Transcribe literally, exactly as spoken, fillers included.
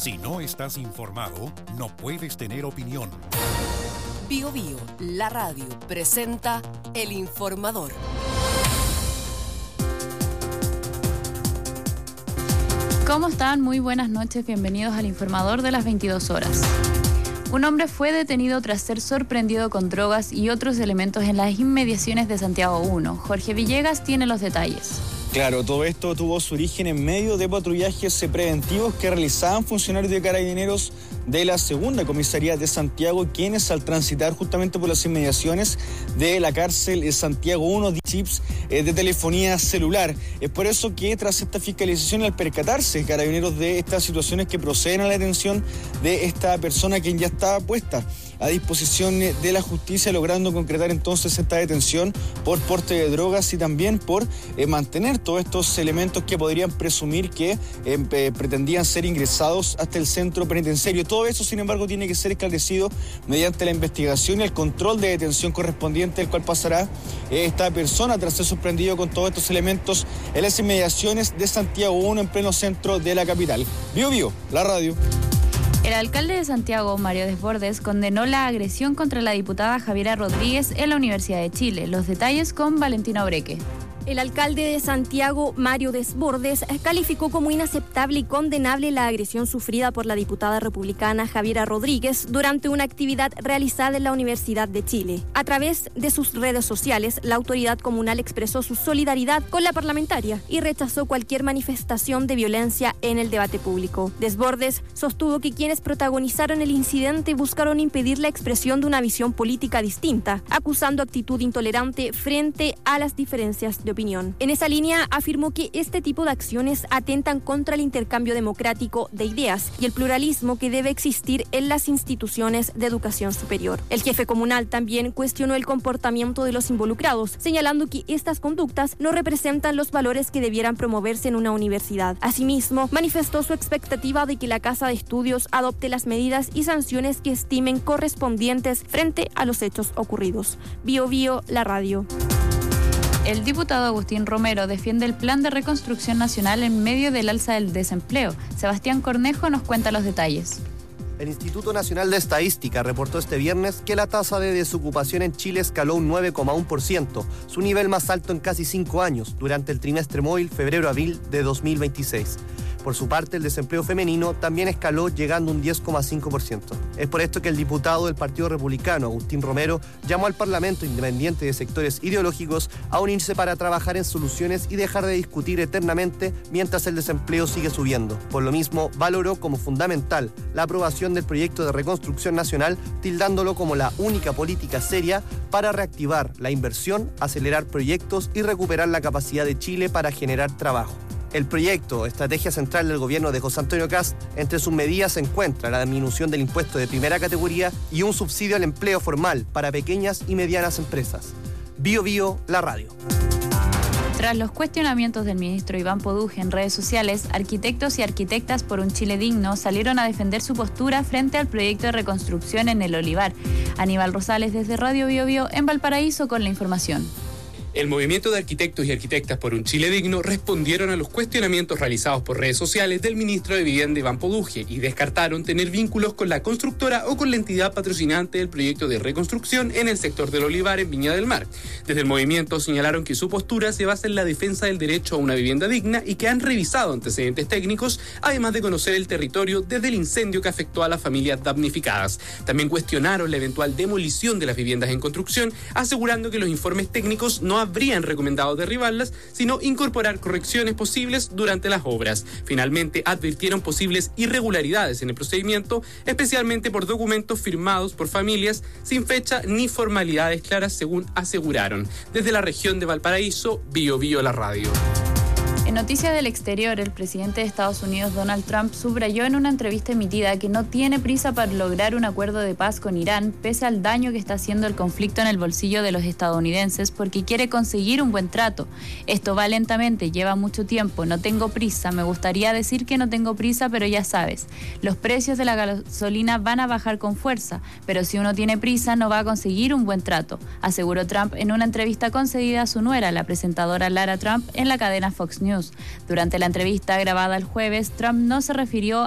Si no estás informado, no puedes tener opinión. Bio Bio, la radio, presenta El Informador. ¿Cómo están? Muy buenas noches, bienvenidos al Informador de las veintidós horas. Un hombre fue detenido tras ser sorprendido con drogas y otros elementos en las inmediaciones de Santiago uno. Jorge Villegas tiene los detalles. Claro, todo esto tuvo su origen en medio de patrullajes preventivos que realizaban funcionarios de Carabineros de la segunda comisaría de Santiago, quienes al transitar justamente por las inmediaciones de la cárcel de Santiago uno, de chips eh, de telefonía celular. Es por eso que tras esta fiscalización, al percatarse Carabineros de estas situaciones que proceden a la detención de esta persona, quien ya estaba puesta a disposición de la justicia, logrando concretar entonces esta detención por porte de drogas y también por eh, mantener todos estos elementos que podrían presumir que eh, pretendían ser ingresados hasta el centro penitenciario. Todo eso, sin embargo, tiene que ser esclarecido mediante la investigación y el control de detención correspondiente, el cual pasará eh, esta persona tras ser sorprendido con todos estos elementos en las inmediaciones de Santiago uno, en pleno centro de la capital. Bio Bio, la radio. El alcalde de Santiago, Mario Desbordes, condenó la agresión contra la diputada Javiera Rodríguez en la Universidad de Chile. Los detalles con Valentina Obreque. El alcalde de Santiago, Mario Desbordes, calificó como inaceptable y condenable la agresión sufrida por la diputada republicana Javiera Rodríguez durante una actividad realizada en la Universidad de Chile. A través de sus redes sociales, la autoridad comunal expresó su solidaridad con la parlamentaria y rechazó cualquier manifestación de violencia en el debate público. Desbordes sostuvo que quienes protagonizaron el incidente buscaron impedir la expresión de una visión política distinta, acusando actitud intolerante frente a las diferencias de opinión. En esa línea, afirmó que este tipo de acciones atentan contra el intercambio democrático de ideas y el pluralismo que debe existir en las instituciones de educación superior. El jefe comunal también cuestionó el comportamiento de los involucrados, señalando que estas conductas no representan los valores que debieran promoverse en una universidad. Asimismo, manifestó su expectativa de que la Casa de Estudios adopte las medidas y sanciones que estimen correspondientes frente a los hechos ocurridos. Bio Bio, la radio. El diputado Agustín Romero defiende el Plan de Reconstrucción Nacional en medio del alza del desempleo. Sebastián Cornejo nos cuenta los detalles. El Instituto Nacional de Estadística reportó este viernes que la tasa de desocupación en Chile escaló un nueve coma uno por ciento, su nivel más alto en casi cinco años, durante el trimestre móvil febrero-abril de dos mil veintiséis. Por su parte, el desempleo femenino también escaló, llegando a un diez coma cinco por ciento. Es por esto que el diputado del Partido Republicano, Agustín Romero, llamó al Parlamento independiente de sectores ideológicos a unirse para trabajar en soluciones y dejar de discutir eternamente mientras el desempleo sigue subiendo. Por lo mismo, valoró como fundamental la aprobación del proyecto de reconstrucción nacional, tildándolo como la única política seria para reactivar la inversión, acelerar proyectos y recuperar la capacidad de Chile para generar trabajo. El proyecto, estrategia central del gobierno de José Antonio Kast, entre sus medidas se encuentra la disminución del impuesto de primera categoría y un subsidio al empleo formal para pequeñas y medianas empresas. Bio Bio, la radio. Tras los cuestionamientos del ministro Iván Poduje en redes sociales, arquitectos y arquitectas por un Chile digno salieron a defender su postura frente al proyecto de reconstrucción en el Olivar. Aníbal Rosales desde Radio Bio Bio en Valparaíso con la información. El movimiento de arquitectos y arquitectas por un Chile digno respondieron a los cuestionamientos realizados por redes sociales del ministro de Vivienda Iván Poduje y descartaron tener vínculos con la constructora o con la entidad patrocinante del proyecto de reconstrucción en el sector del Olivar en Viña del Mar. Desde el movimiento señalaron que su postura se basa en la defensa del derecho a una vivienda digna y que han revisado antecedentes técnicos, además de conocer el territorio desde el incendio que afectó a las familias damnificadas. También cuestionaron la eventual demolición de las viviendas en construcción, asegurando que los informes técnicos no habrían recomendado derribarlas, sino incorporar correcciones posibles durante las obras. Finalmente, advirtieron posibles irregularidades en el procedimiento, especialmente por documentos firmados por familias sin fecha ni formalidades claras, según aseguraron. Desde la región de Valparaíso, Bio Bio, la radio. En noticias del exterior, el presidente de Estados Unidos, Donald Trump, subrayó en una entrevista emitida que no tiene prisa para lograr un acuerdo de paz con Irán, pese al daño que está haciendo el conflicto en el bolsillo de los estadounidenses, porque quiere conseguir un buen trato. Esto va lentamente, lleva mucho tiempo, no tengo prisa. Me gustaría decir que no tengo prisa, pero ya sabes, los precios de la gasolina van a bajar con fuerza, pero si uno tiene prisa no va a conseguir un buen trato, aseguró Trump en una entrevista concedida a su nuera, la presentadora Lara Trump, en la cadena Fox News. Durante la entrevista grabada el jueves, Trump no se refirió